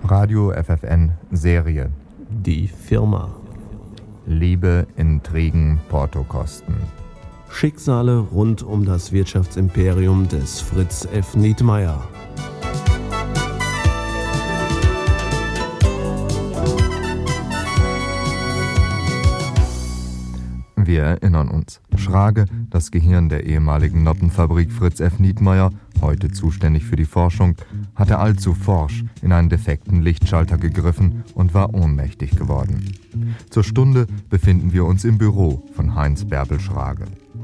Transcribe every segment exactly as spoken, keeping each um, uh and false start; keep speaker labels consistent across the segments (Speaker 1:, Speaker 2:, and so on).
Speaker 1: Radio F F N Serie.
Speaker 2: Die Firma.
Speaker 1: Liebe, Intrigen, Portokosten.
Speaker 2: Schicksale rund um das Wirtschaftsimperium des Fritz F. Nietmeyer.
Speaker 1: Wir erinnern uns. Schrage, das Gehirn der ehemaligen Noppenfabrik Fritz F. Nietmeyer, heute zuständig für die Forschung, hatte allzu forsch in einen defekten Lichtschalter gegriffen und war ohnmächtig geworden. Zur Stunde befinden wir uns im Büro von Heinz Bärbel Schrage.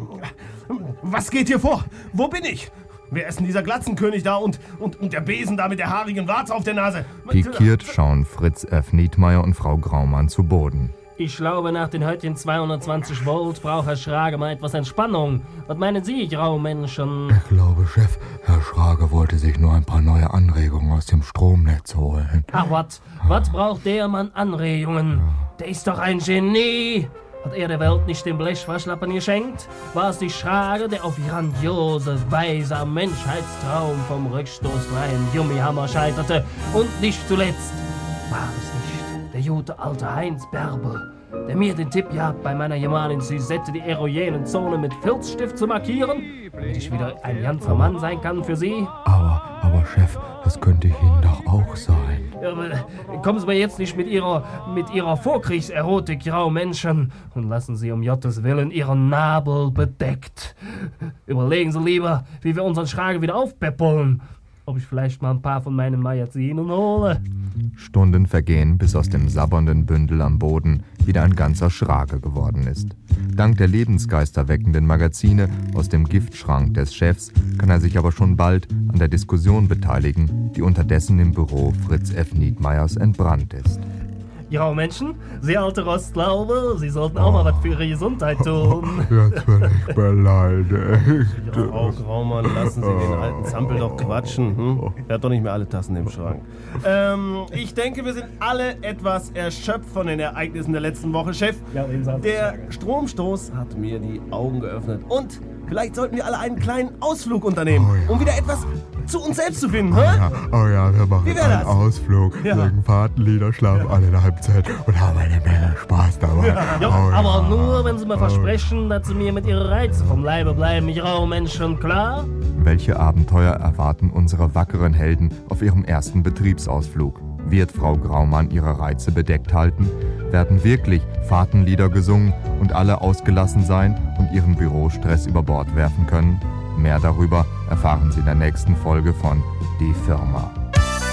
Speaker 3: Was geht hier vor? Wo bin ich? Wer ist denn dieser Glatzenkönig da und, und, und der Besen da mit der haarigen Warze auf der Nase?
Speaker 1: Pikiert schauen Fritz F. Nietmeyer und Frau Graumann zu Boden.
Speaker 4: Ich glaube, nach den heutigen zweihundertzwanzig Volt braucht Herr Schrage mal etwas Entspannung. Was meinen Sie, Graumenschen?
Speaker 5: Ich glaube, Chef, Herr Schrage wollte sich nur ein paar neue Anregungen aus dem Stromnetz holen.
Speaker 4: Ach, was? Was braucht der Mann Anregungen? Der ist doch ein Genie. Hat er der Welt nicht den Blechwaschlappen geschenkt? War es die Schrage, der auf grandiose Weise am Menschheitstraum vom rückstoßfreien Gummihammer scheiterte? Und nicht zuletzt war es nicht der gute alte Heinz Bärbel, der mir den Tipp gab, bei meiner Gemahlin Suzette die erogenen Zonen mit Filzstift zu markieren, damit ich wieder ein ganzer Mann sein kann für Sie?
Speaker 5: Aber, aber Chef, das könnte ich Ihnen doch auch sein.
Speaker 4: Ja, aber kommen Sie mir jetzt nicht mit Ihrer, mit Ihrer Vorkriegserotik, Graumenschen, und lassen Sie um Gottes Willen Ihren Nabel bedeckt. Überlegen Sie lieber, wie wir unseren Schrage wieder aufpäppeln. Ob ich vielleicht mal ein paar von meinen Magazinen hole.
Speaker 1: Stunden vergehen, bis aus dem sabbernden Bündel am Boden wieder ein ganzer Schrage geworden ist. Dank der lebensgeisterweckenden Magazine aus dem Giftschrank des Chefs kann er sich aber schon bald an der Diskussion beteiligen, die unterdessen im Büro Fritz F. Nietmeyers entbrannt ist.
Speaker 4: Graumenschen, Sie alte Rostlaube, Sie sollten auch mal was für Ihre Gesundheit tun.
Speaker 5: Jetzt bin ich beleidigt.
Speaker 3: Ja, Frau Graumann, lassen Sie den alten Zampel doch quatschen. Hm? Er hat doch nicht mehr alle Tassen im Schrank. Ähm, ich denke, wir sind alle etwas erschöpft von den Ereignissen der letzten Woche, Chef.
Speaker 4: Ja,
Speaker 3: der Stromstoß hat mir die Augen geöffnet. Und vielleicht sollten wir alle einen kleinen Ausflug unternehmen,
Speaker 5: Oh ja.
Speaker 3: um wieder etwas zu uns selbst zu finden.
Speaker 5: Oh
Speaker 3: hä?
Speaker 5: ja, oh ja, wir machen
Speaker 3: Wie wär
Speaker 5: einen
Speaker 3: das?
Speaker 5: Ausflug,
Speaker 3: Ja.
Speaker 5: singen Fahrtenlieder, schlafen alle in der Halbzeit und haben eine Menge Spaß dabei.
Speaker 4: Ja,
Speaker 5: Oh ja.
Speaker 4: aber nur, wenn Sie mir versprechen, dass Sie mir mit Ihren Reizen vom Leibe bleiben, Graumenschen, klar?
Speaker 1: Welche Abenteuer erwarten unsere wackeren Helden auf ihrem ersten Betriebsausflug? Wird Frau Graumann ihre Reize bedeckt halten? Werden wirklich Fahrtenlieder gesungen und alle ausgelassen sein und ihren Bürostress über Bord werfen können? Mehr darüber erfahren Sie in der nächsten Folge von Die Firma.